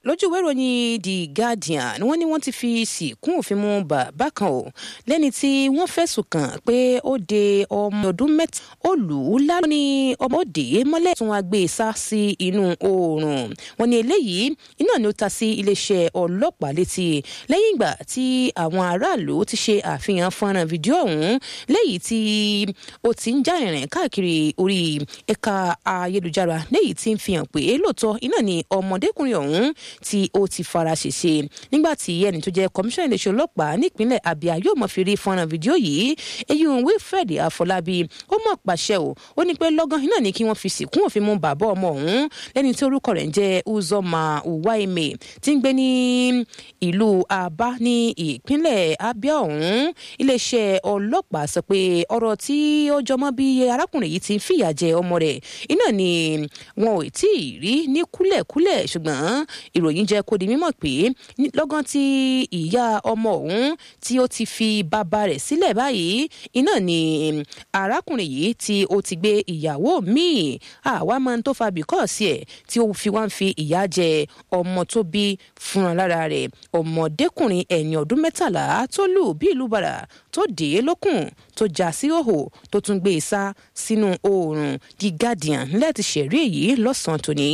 lójú ìwé ìròyìn The Guardian wọ́n ní wọ́n ti fi sìnkún òfin mú bàbá kan o lẹ́ni tí wọ́n fẹ̀sùn kàn pé ó de ọmọ ọdún mẹ́ta ó lù ú lálọ́ ní ọmọ òde mọ́lẹ̀ tún wá gbé e sá sí inú oòrùn. Wọ́n ní eléyìí iná ni ó ta sí iléeṣẹ́ ọlọ́pàá létí lẹ́yìn ìgbà tí àwọn aráàlú ti ṣe àfihàn fọ́nrán fídíò ọ̀hún léyìí tí ó ti ń já ìrìn káàkiri orí ẹ̀ka ayélujára léyìí tí ń fi hàn pé lóòótọ́ iná ni ọmọdékùnrin ọ̀hún tí ó ti fara ṣèṣe nígbà tí ẹni tó jẹ́ kọmíṣánná iléeṣẹ́ ọlọ́pàá nípínlẹ̀ Abia yóò mọ̀ fi rí fọ́nrán fídíò yìí eyín Wilfred Afọlábí ó mọ̀ pàṣẹ ó ní pé lọ́gán iná ni kí wọ́n fi sìnkún òfin mú bàbá ọmọ ọ̀hún lẹ́ni tí orúkọ rẹ̀ ń jẹ́ Uzoma Uwaime tí ń gbé ní ìlú Aba ní ìpínlẹ̀ Abia ọ̀hún. Iléeṣẹ́ ọlọ́pàá sọ pé ọ̀rọ̀ tí ó jọmọ́ bí arákùnrin yìí ti ń fìyà jẹ ọmọ rẹ̀ iná ni wọn ò tí ì rí ní kúlẹ̀kúlẹ̀ ṣùgbọ́n ìròyìn jẹ́ kó di mímọ̀ pé lọ́gán tí ìyá ọmọ ọ̀hún tí ó ti fi bàbá rẹ̀ sílẹ̀ báyìí iná ni arákùnrin yìí tí ó ti gbé ìyàwó míì àwa máa ń tó fa bìkọ́ọ̀sì ẹ̀ tí ó fi wá ń fi ìyà jẹ ọmọ tó bí fúnra lára rẹ̀ ọmọdékùnrin ẹni ọdún 13 tó lù bí ìlú bàrà tó dé lókùn tó já sí òhò tó tún gbé e sá sínú oòrùn. The Guardian lẹ́ẹ̀tì ṣẹ̀rí èyí lọ́sàn-án tòní.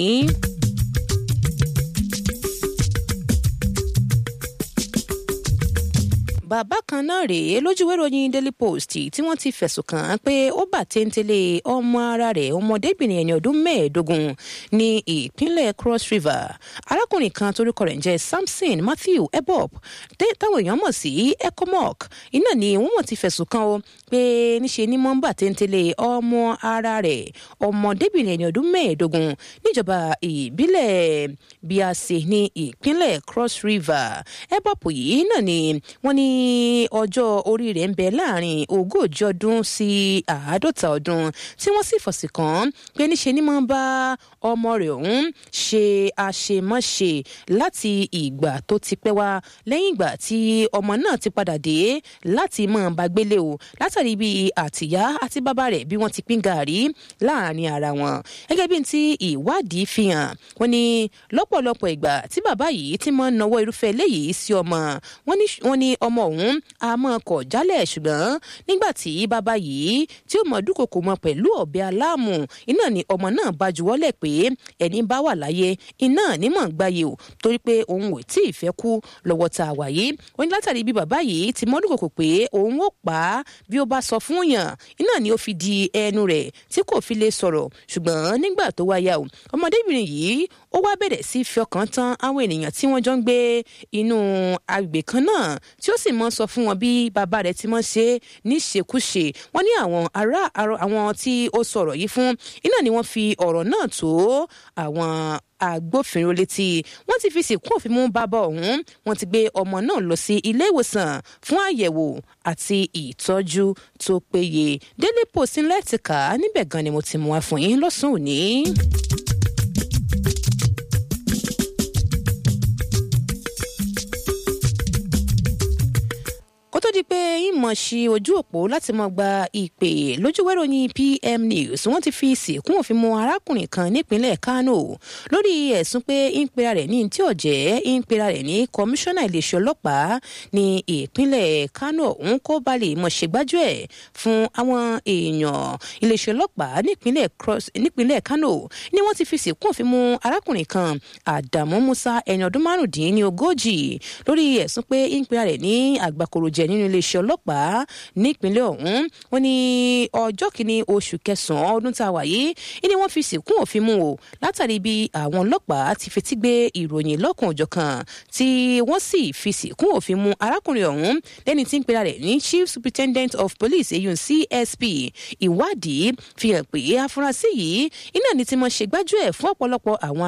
Bàbá kan náà rèé lójúwé ìròyìn Daily Post tí wọ́n ti fẹ̀sùn kàn án pé ó bà téńtélé ọmọ ara rẹ̀ ọmọdébìnrin ẹni ọdún 15 ní ìpínlẹ̀ Cross River. Arákùnrin kan torúkọ rẹ̀ ń jẹ́ Samson Matthew Ebob táwọn èèyàn mọ̀ sí Ecomog iná ni wọ́n mọ̀ ti fẹ̀sùn kàn ó pé níṣe ni mọ́ ń bà téńtélé ọmọ ara rẹ̀ ọmọdébìnrin ẹni ọdún 15 níjọba ìbílẹ̀ Biase ní ìpínlẹ̀ Cross River. Ebob yìí náà ni wọ́n ní ọjọ́ orí rẹ̀ ń bẹ láàrin 40 ọdún sí 50 ọdún tí wọ́n sì fọ̀sì kàn pé níṣe ni máa ń bá ọmọ rẹ̀ ọ̀hún ṣe àṣemáṣe láti ìgbà tó ti pẹ́ wá lẹ́yìn ìgbà tí ọmọ náà ti padà dé láti máa bá gbélé o látàrí bí àtìyá àti bàbá rẹ̀ bí wọ́n ti pín gàárì láàrin ara wọn. Gẹ́gẹ́ bí ti ìwádìí fi hàn wọ́n ní lọ́pọ̀lọpọ̀ ìgbà tí bàbá yìí ti máa ń nawọ́ irúfẹ́ eléyìí sí ọmọ wọ́n ní ọmọ ọ̀hún a máa kọ̀ jálẹ̀ ṣùgbọ́n nígbà tí bàbá yìí tí ó mọ̀ dúkòkò mọ́ pẹ̀lú ọ̀bẹ aláàmù iná ni ọmọ náà bá juwọ́lẹ̀ pé ẹni bá wà láyé iná ní mọ̀ ń gbáyé o torí pé òun ò tí ì fẹ́ kú lọ́wọ́ tá a wà yìí. ó ní látàrí bí bàbá yìí ti mọ̀ dúkòkò pé òun ó pa á bí ó bá sọ fún yàn iná ni ó fi di ẹnu rẹ̀ tí kò fi lè sọ̀rọ̀ ṣùgbọ́n nígbà tó wáyà o ọmọdébìnrin yìí ó wá bẹ̀rẹ̀ sí fi ọkàn tán àwọn ènìyàn tí wọ́n jọ ń gbé inú agbègbè kan náà tí ó sì mọ sọ fún wọn bí bàbá rẹ̀ ti mọ ṣe níṣekúṣe. wọ́n ní àwọn tí ó sọ̀rọ̀ yìí fún iná ni wọ́n fi ọ̀rọ̀ náà tó àwọn agbófinró létí. wọ́n ti fi sìnkún òfin mú bàbá ọ̀hún wọ́n ti gbé ọmọ náà lọ sí ilé ìwòsàn fún àyẹ̀wò àti ìtọ́jú tó péye. Daily Post ńlẹ̀ ti kà á níbẹ̀ gan ni mo ti mú wá fún yín lọ́sàn-án òní. tó di pé ìmọ̀ sí ojú òpó láti mọ̀ gba ìpè lójúwé ìròyìn PM News wọ́n ti fi sìnkún òfin mú arákùnrin kan nípínlẹ̀ Kano lórí ẹ̀sùn pé ń pera rẹ̀ ní tí ọ̀jẹ́ ń pera rẹ̀ ní kọmíṣánná iléeṣẹ́ ọlọ́pàá ní ìpínlẹ̀ Kano òun kó ba lè mọ̀ ṣègbájú ẹ̀ fún àwọn èèyàn. Iléeṣẹ́ ọlọ́pàá nípínlẹ̀ Kano ni wọ́n ti fi sìnkún òfin mú arákùnrin kan Adamu Musa ẹni ọdún 45 lórí ẹ̀sùn pé ń pera rẹ̀ ní àgbàkòrò jẹ nínú iléeṣẹ́ ọlọ́pàá nípínlẹ̀ ọ̀hún. wọ́n ní ọjọ́ kìíní oṣù kẹsàn-án ọdún tá a wà yìí ni wọ́n fi sìnkún òfin mú o látàrí bí àwọn ọlọ́pàá ti fetí gbé ìròyìn lọ́kàn-ò-jọ̀kan tí wọ́n sì fi sìnkún òfin mú arákùnrin ọ̀hún lẹ́ni tí ń pera rẹ̀ ní Chief Superintendent of Police eyín CSP. ìwádìí fi hàn pé afurasí yìí iná ni tí wọ́n ṣe gbájú ẹ̀ fún ọ̀pọ̀lọpọ̀ àwọn